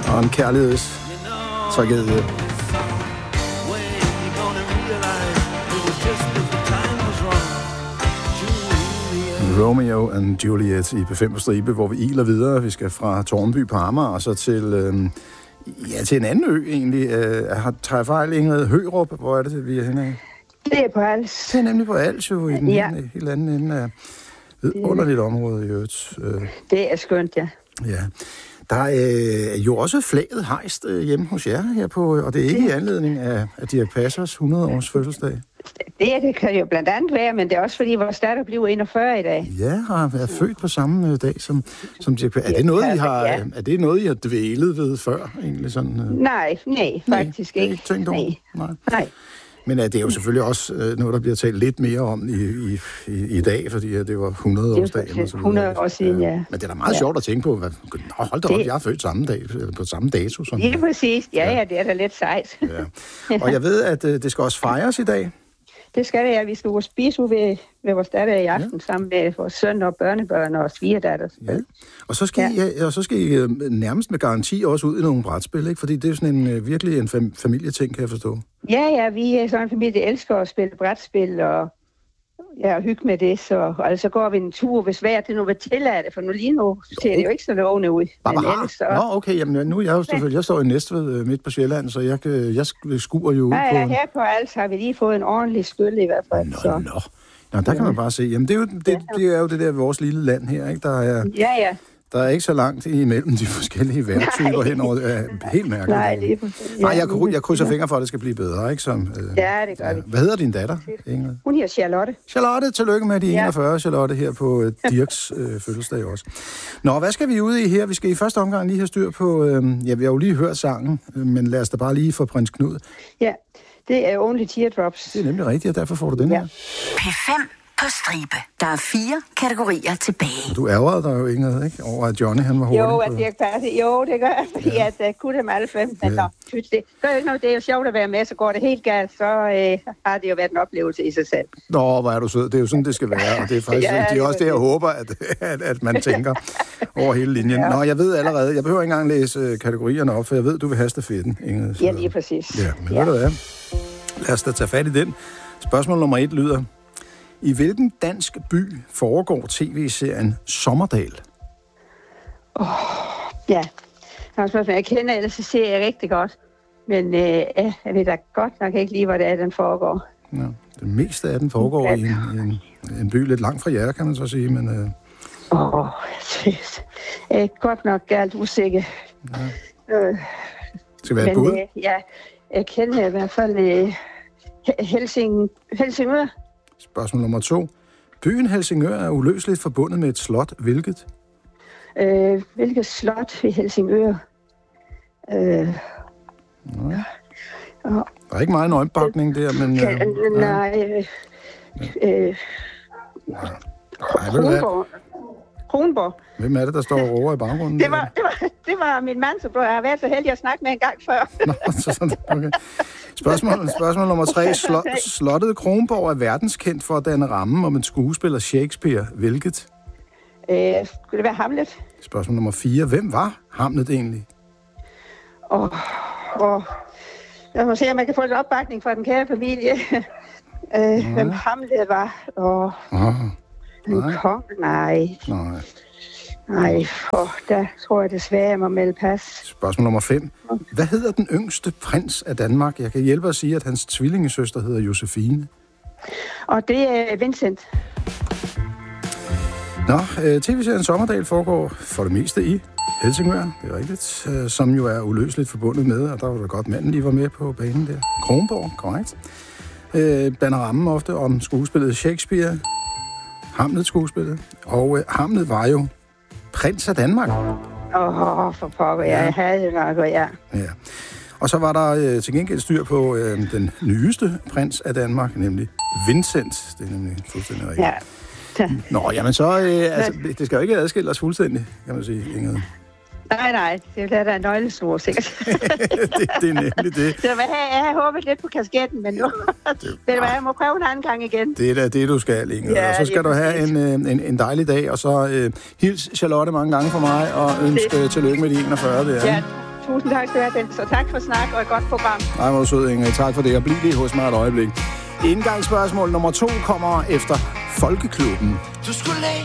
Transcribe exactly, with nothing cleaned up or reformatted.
Og en kærlighedstragedie. Romeo and Juliet i P fem på stribe, hvor vi iler videre. Vi skal fra Tårnby på Amager og så til, øh, ja, til en anden ø egentlig. Jeg har taget fejl, Ingrid. Hørup, hvor er det, vi er henne af? Det er på Als. Det er nemlig på Als, jo, i den ja. ene, helt anden ende af underligt område i øvrigt. Det er skønt, ja. Ja. Der er øh, jo også flaget hejst øh, hjemme hos jer her på, og det er ikke det. I anledning af, af Dirch Passers hundrede-års fødselsdag. Det, det kan jo blandt andet være, men det er også fordi, vores datter bliver enogfyrre i dag. Ja, har været født på samme øh, dag som, som Dirch Passer. Er det noget, I har, ja. er det noget, I har dvælet ved før? Egentlig sådan, øh? Nej, nej, faktisk nej, ikke. ikke tænkt over? Nej. Nej. nej. Men uh, det er jo selvfølgelig også uh, noget, der bliver talt lidt mere om i, i, i, i dag, fordi uh, det var hundrede-årsdagen og så videre. hundrede år siden, ja. Men det er da meget ja. sjovt at tænke på. Hvad, nå, hold da op, jeg er født samme dag, på samme dato. Som, ja, præcis. Ja, ja, det er da lidt sejt. Ja. Og jeg ved, at uh, det skal også fejres i dag. Det skal det, ja. Vi skal gå spise ud ved, ved vores datter i aften, ja. sammen med vores søn og børnebørn og svigerdatter. Ja. Og så skal, ja. I, og så skal I uh, nærmest med garanti også ud i nogle brætspil, ikke? Fordi det er jo sådan en, uh, virkelig en fam- familieting, kan jeg forstå. Ja, ja, vi er sådan en familie, der elsker at spille brætspil og ja, hygge med det. Så altså går vi en tur, hvis vejret det nu vil tillade det, for nu lige nu ser jo. det jo ikke så lovende ud. Men ellers, så... Nå, okay, jamen nu er jeg jo selvfølgelig, jeg står i Næstved midt på Sjælland, så jeg, jeg skuer jo ud ja, på... Ja, her på Als har vi lige fået en ordentlig skyld i hvert fald. Nå, så. nå. Nå, der kan man bare se, jamen det er jo det, det, er jo det der vores lille land her, ikke? Der er... Ja, ja. Der er ikke så langt imellem de forskellige vejrtyper henover. Det er helt mærkeligt. Nej, det er Nej, jeg, jeg krydser fingre for, at det skal blive bedre, ikke? Som, øh, ja, det gør ja. det. Hvad hedder din datter, Ingrid? Hun hedder Charlotte. Charlotte, tillykke med de ja. enogfyrre, Charlotte, her på øh, Dirchs øh, fødselsdag også. Nå, hvad skal vi ude i her? Vi skal i første omgang lige have styr på, øh, ja, vi har jo lige hørt sangen, øh, men lad os da bare lige få Prins Knud. Ja, det er Only Teardrops. Det er nemlig rigtigt, og derfor får du den ja. her. P fem på stribe. Der er fire kategorier tilbage. Du ærgerede dig jo, Ingrid, ikke? Over at Johnny, han var hurtig. Jo, at Dirch Passer. Jo, det gør jeg, fordi ja. at uh, kunne dem alle fem. Men ja. nå, det gør ikke noget. Det er jo sjovt at være med, så går det helt galt, så øh, har det jo været en oplevelse i sig selv. Nå, hvor er du sød. Det er jo sådan, det skal være, og det er faktisk ja, det er også det, jeg håber, at, at, at man tænker over hele linjen. Ja. Nå, jeg ved allerede, jeg behøver ikke engang læse kategorierne op, for jeg ved, du vil have stafetten, Ingrid. Så... Ja, lige præcis. Ja, men ja. ved du hvad? Lad os da tage fat i den. Spørgsmål nummer et lyder: i hvilken dansk by foregår tv-serien Sommerdal? Åh, oh, ja. Jeg kender ellers så ser jeg rigtig godt. Men øh, jeg ved da godt nok ikke lige, hvor det er, den foregår. Ja, det meste af den foregår ja. i, en, i en, en by lidt langt fra jer, kan man så sige. Men, øh... Åh, oh, jeg er godt nok galt usikker. Ja. Øh, skal være et bud? Øh, ja, jeg kender i hvert fald øh, Helsing, Helsingør. Spørgsmål nummer to. Byen Helsingør er uløseligt forbundet med et slot. Hvilket? Øh, hvilket slot i Helsingør? Øh, ja. Der er ikke meget nøgenbakning der, men... Kan, øh, nej. Øh, øh, Kronborg. Kronborg. Hvem er det, der står og roer i baggrunden? Det var, det var, det var min mand, som jeg har været så heldig at snakke med en gang før. Nå, så sådan, okay. Spørgsmål, spørgsmål nummer tre. Slot, slottet Kronborg er verdenskendt for at danne rammen om en skuespiller Shakespeare. Hvilket? Øh, skulle det være Hamlet? Spørgsmål nummer fire. Hvem var Hamlet egentlig? Åh, oh, oh. Jeg må se, om man kan få en opbakning fra den kære familie. øh, ja. Hvem Hamlet var. Åh, oh. oh. en kong? Nej. Nej. Nej, for der tror jeg desværre, jeg må melde pas. Spørgsmål nummer fem. Hvad hedder den yngste prins af Danmark? Jeg kan hjælpe at sige, at hans tvillingesøster hedder Josefine. Og det er Vincent. Nå, tv-serien Sommerdal foregår for det meste i Helsingør, det er rigtigt, som jo er uløseligt forbundet med, og der var da godt manden lige var med på banen der. Kronborg, korrekt. Øh, danner rammen ofte om skuespillet Shakespeare, Hamlet-skuespillet, og øh, Hamlet var jo prins af Danmark. Åh, oh, for pokker, ja. Jeg havde nok, ja. Ja. Og så var der øh, til gengæld styr på øh, den nyeste prins af Danmark, nemlig Vincent. Det er nemlig fuldstændig rigtigt. Ja. Nå, jamen så, øh, altså, det skal jo ikke adskille os fuldstændig, kan man sige, Ingrid. Nej, nej, det er der er nøglesnor, sikkert. det, det er nemlig det. Så jeg, jeg har håbet lidt på kasketten, men nu det, jeg må prøve en anden gang igen. Det er da det, du skal, Ingrid. Ja, og så skal du have en, en, en dejlig dag, og så øh, hils Charlotte mange gange for mig, og ønske det. tillykke med de enogfyrre der. Ja, Tusind tak skal du have, Dennis, og tak for snak og et godt program. Nej, hvor sød, Ingrid. Tak for det, og bliv lige hos mig et øjeblik. Indgangsspørgsmål nummer to kommer efter Folkeklubben. Du skulle